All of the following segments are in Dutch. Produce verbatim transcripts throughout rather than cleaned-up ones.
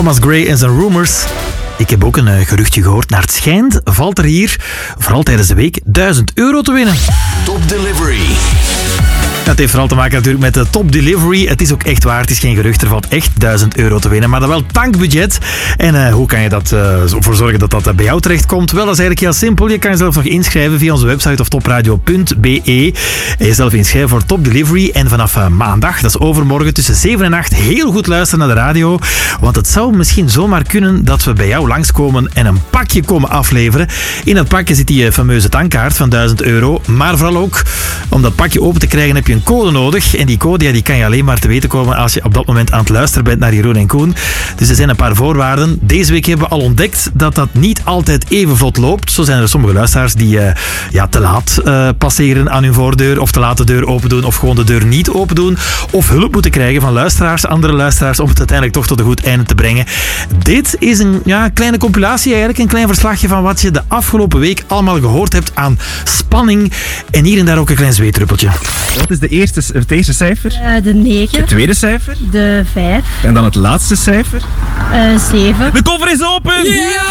Thomas Gray en zijn Rumors. Ik heb ook een uh, geruchtje gehoord. Naar het schijnt valt er hier, vooral tijdens de week, duizend euro te winnen. Top Delivery. Dat heeft vooral te maken natuurlijk met de Top Delivery. Het is ook echt waar, het is geen gerucht. Er valt echt duizend euro te winnen, maar dan wel tankbudget. En uh, hoe kan je dat, uh, ervoor zorgen dat dat bij jou terechtkomt? Wel, dat is eigenlijk heel simpel. Je kan jezelf nog inschrijven via onze website of topradio punt b e. En jezelf inschrijven voor Top Delivery. En vanaf uh, maandag, dat is overmorgen, tussen zeven en acht, heel goed luisteren naar de radio. Want het zou misschien zomaar kunnen dat we bij jou langskomen en een pakje komen afleveren. In dat pakje zit die uh, fameuze tankkaart van duizend euro. Maar vooral ook, om dat pakje open te krijgen, heb je een code nodig. En die code ja, die kan je alleen maar te weten komen als je op dat moment aan het luisteren bent naar Jeroen en Koen. Dus er zijn een paar voorwaarden. Deze week hebben we al ontdekt dat dat niet altijd even vlot loopt. Zo zijn er sommige luisteraars die uh, ja, te laat uh, passeren aan hun voordeur, of te laat de deur open doen, of gewoon de deur niet open doen, of hulp moeten krijgen van luisteraars, andere luisteraars, om het uiteindelijk toch tot een goed einde te brengen. Dit is een ja, kleine compilatie eigenlijk, een klein verslagje van wat je de afgelopen week allemaal gehoord hebt aan spanning en hier en daar ook een klein zweetruppeltje. Wat is de eerste, het eerste cijfer? Uh, de negen. Het tweede cijfer? De vijf. En dan het laatste cijfer? Uh, zeven. De koffer is open! Ja!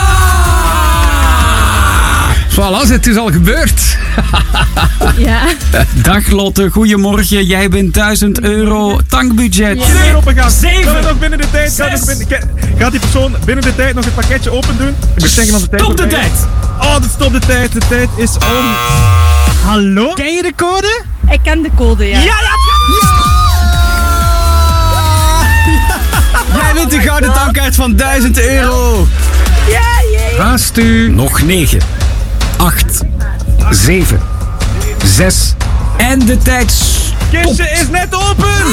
Voilà, het is al gebeurd. Ja. Dag Lotte, goedemorgen. Jij bent duizend euro tankbudget. Ja. Zeven open gaan. Zeven. Kan het nog binnen de tijd? Gaat, nog binnen, gaat die persoon binnen de tijd nog het pakketje open doen? Ik ben zeggen aan de tijd. Stop de tijd! Oh, dat stop de tijd. De tijd is om. Hallo? Ken je de code? Ik ken de code, ja. Ja, ja, ja! Jij wint de gouden tankkaart van duizend euro. Ja, jee. Haast u. Nog negen, acht, zeven, zes en de tijd stopt. Kistje is net open!